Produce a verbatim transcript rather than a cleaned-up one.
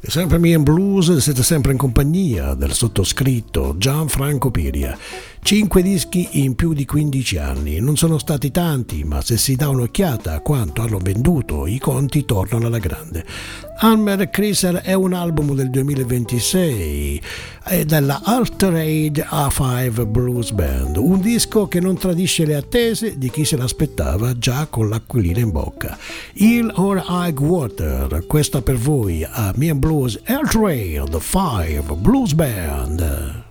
E sempre Me and Blues, siete sempre in compagnia del sottoscritto Gianfranco Piria. Cinque dischi in più di quindici anni, non sono stati tanti, ma se si dà un'occhiata a quanto hanno venduto, i conti tornano alla grande. Hammer Chrysler è un album del duemilaventisei è della Altered A cinque Blues Band, un disco che non tradisce le attese di chi se l'aspettava già con l'acquolina in bocca. Hill or High Water, questa per voi a Me and Blues Altered A cinque Blues Band.